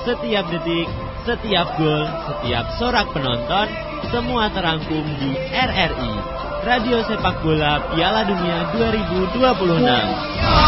Setiap detik, setiap gol, setiap sorak penonton, semua terangkum di RRI, Radio Sepak Bola Piala Dunia 2026.